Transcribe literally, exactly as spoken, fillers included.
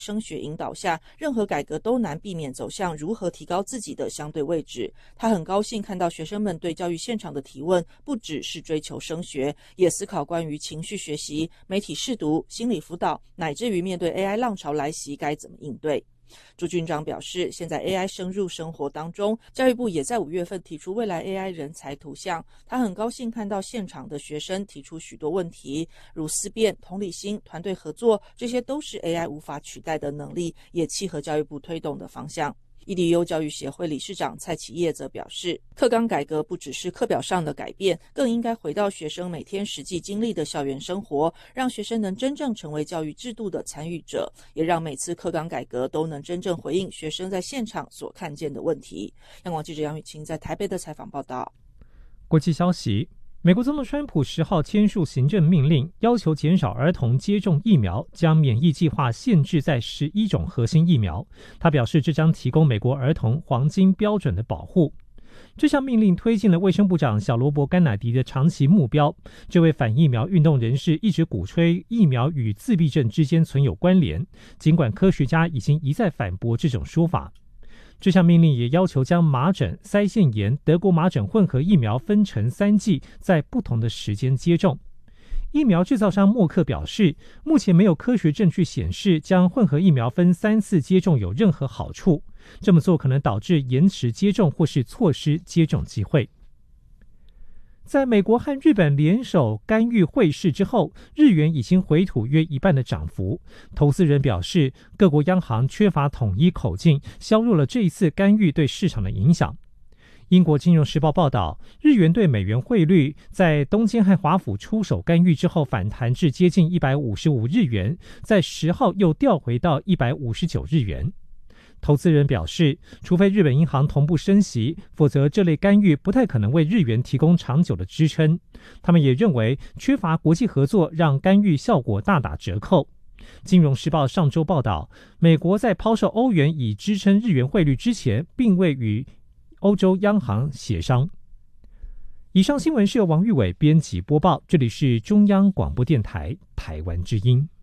升学引导下，任何改革都难避免走向如何提高自己的相对位置。他很高兴看到学生们对教育现场的提问不只是追求升学，也思考关于情绪学习、媒体识读、心理辅导，乃至于面对 A I 浪潮来袭该怎么应对。朱军长表示，现在 A I 深入生活当中，教育部也在五月份提出未来 A I 人才图像。他很高兴看到现场的学生提出许多问题，如思辨、同理心、团队合作，这些都是 A I 无法取代的能力，也契合教育部推动的方向。E D U 教育协会理事长蔡启业则表示，课纲改革不只是课表上的改变，更应该回到学生每天实际经历的校园生活，让学生能真正成为教育制度的参与者，也让每次课纲改革都能真正回应学生在现场所看见的问题。央广记者杨雨晴在台北的采访报道。 国际消息，美国总统川普十号签署行政命令，要求减少儿童接种疫苗，将免疫计划限制在十一种核心疫苗。他表示，这将提供美国儿童黄金标准的保护。这项命令推进了卫生部长小罗伯·甘乃迪的长期目标。这位反疫苗运动人士一直鼓吹疫苗与自闭症之间存有关联，尽管科学家已经一再反驳这种说法。这项命令也要求将麻疹、腮腺炎、德国麻疹混合疫苗分成三剂，在不同的时间接种。疫苗制造商默克表示，目前没有科学证据显示将混合疫苗分三次接种有任何好处，这么做可能导致延迟接种或是错失接种机会。在美国和日本联手干预汇市之后，日元已经回吐约一半的涨幅。投资人表示，各国央行缺乏统一口径，削弱了这一次干预对市场的影响。英国金融时报报道，日元对美元汇率在东京和华府出手干预之后反弹至接近一百五十五日元，在十号又调回到一百五十九日元。投资人表示，除非日本银行同步升息，否则这类干预不太可能为日元提供长久的支撑。他们也认为，缺乏国际合作让干预效果大打折扣。金融时报上周报道，美国在抛售欧元以支撑日元汇率之前，并未与欧洲央行协商。以上新闻是由王玉伟编辑播报，这里是中央广播电台台湾之音。